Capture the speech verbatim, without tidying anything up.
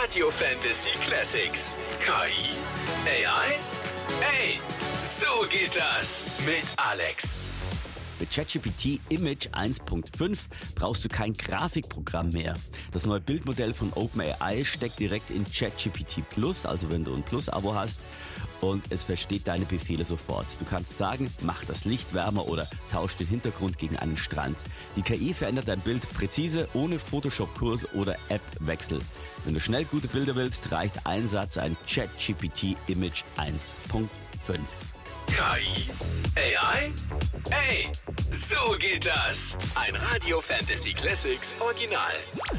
Radio Fantasy Classics. K I? A I? Ey, so geht das mit Alex. Mit ChatGPT Image eins Punkt fünf brauchst du kein Grafikprogramm mehr. Das neue Bildmodell von OpenAI steckt direkt in ChatGPT Plus, also wenn du ein Plus-Abo hast, und es versteht deine Befehle sofort. Du kannst sagen, mach das Licht wärmer oder tausch den Hintergrund gegen einen Strand. Die K I verändert dein Bild präzise, ohne Photoshop-Kurs oder App-Wechsel. Wenn du schnell gute Bilder willst, reicht ein Satz ein ChatGPT Image eins Punkt fünf. K I? A I? Ey, so geht das. Ein Radio Fantasy Classics Original.